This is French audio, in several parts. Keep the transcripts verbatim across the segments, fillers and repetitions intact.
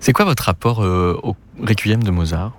C'est quoi votre rapport euh, au Requiem de Mozart?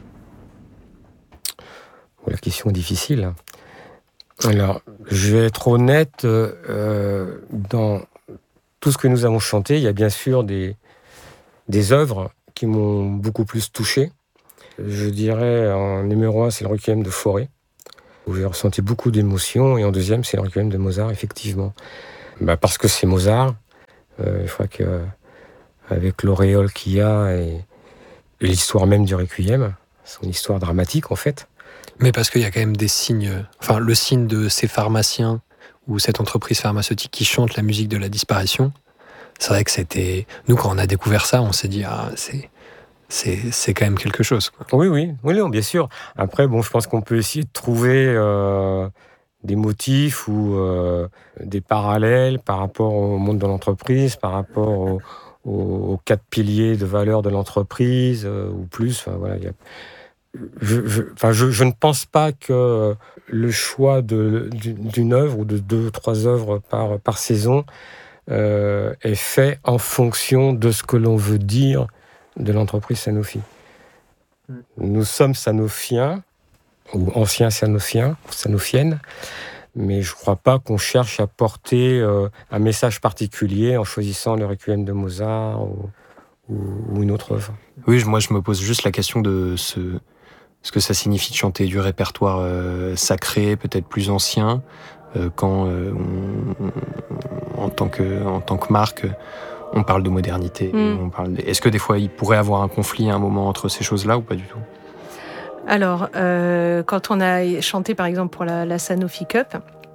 La question est difficile. Alors, je vais être honnête, euh, dans tout ce que nous avons chanté, il y a bien sûr des, des œuvres qui m'ont beaucoup plus touché. Je dirais en numéro un, c'est le Requiem de Fauré, où j'ai ressenti beaucoup d'émotions, et en deuxième, c'est le Requiem de Mozart, effectivement. Bah, parce que c'est Mozart, euh, je crois que avec l'auréole qu'il y a et, et l'histoire même du Requiem, son histoire dramatique en fait. Mais parce qu'il y a quand même des signes, enfin le signe de ces pharmaciens ou cette entreprise pharmaceutique qui chante la musique de la disparition, c'est vrai que c'était... Nous, quand on a découvert ça, on s'est dit, ah, c'est, c'est, c'est quand même quelque chose, quoi. Oui, oui, oui, non, bien sûr. Après, bon, je pense qu'on peut essayer de trouver euh, des motifs ou euh, des parallèles par rapport au monde de l'entreprise, par rapport au, au, aux quatre piliers de valeur de l'entreprise, euh, ou plus. Enfin, voilà, il y a... Je, je, enfin, je, je ne pense pas que le choix de, d'une œuvre ou de deux, trois œuvres par, par saison euh, est fait en fonction de ce que l'on veut dire de l'entreprise Sanofi. Mm. Nous sommes sanofiens, ou anciens sanofiens, sanofiennes, mais je ne crois pas qu'on cherche à porter euh, un message particulier en choisissant le Requiem de Mozart ou, ou, ou une autre œuvre. Oui, moi je me pose juste la question de ce... ce que ça signifie de chanter du répertoire euh, sacré, peut-être plus ancien, euh, quand euh, on, on, en, tant que, en tant que marque, on parle de modernité. Mm. On parle de... Est-ce que des fois il pourrait y avoir un conflit à un moment entre ces choses-là ou pas du tout? Alors, euh, quand on a chanté par exemple pour la, la Sanofi Cup,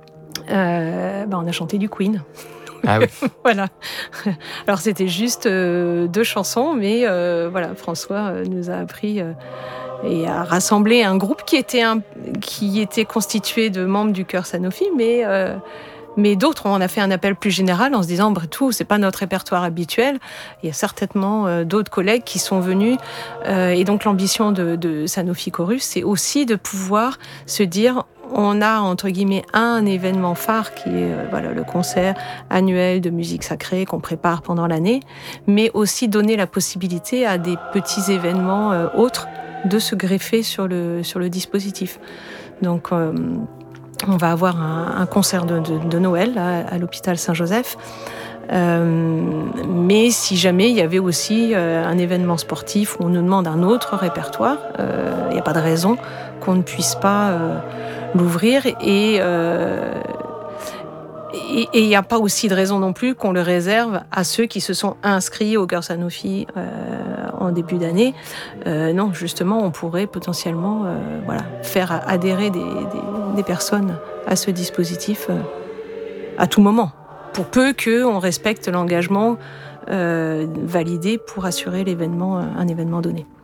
euh, bah, on a chanté du Queen. Ah oui. Voilà. Alors c'était juste euh, deux chansons, mais euh, voilà, François euh, nous a appris euh, et a rassemblé un groupe qui était, un, qui était constitué de membres du chœur Sanofi, mais, euh, mais d'autres. On a fait un appel plus général en se disant, bref, tout, c'est pas notre répertoire habituel. Il y a certainement euh, d'autres collègues qui sont venus. Euh, et donc l'ambition de, de Sanofi Chorus, c'est aussi de pouvoir se dire, on a entre guillemets un événement phare qui est euh, voilà, le concert annuel de musique sacrée qu'on prépare pendant l'année, mais aussi donner la possibilité à des petits événements euh, autres de se greffer sur le, sur le dispositif. Donc euh, on va avoir un, un concert de, de, de Noël à, à l'hôpital Saint-Joseph. Euh, mais si jamais il y avait aussi euh, un événement sportif où on nous demande un autre répertoire, il euh, n'y a pas de raison qu'on ne puisse pas euh, l'ouvrir et euh, et il n'y a pas aussi de raison non plus qu'on le réserve à ceux qui se sont inscrits au chœur Sanofi euh, en début d'année. Euh, non, justement, on pourrait potentiellement euh, voilà, faire adhérer des, des, des personnes à ce dispositif euh, à tout moment, pour peu qu'on respecte l'engagement euh, validé pour assurer l'événement, un événement donné.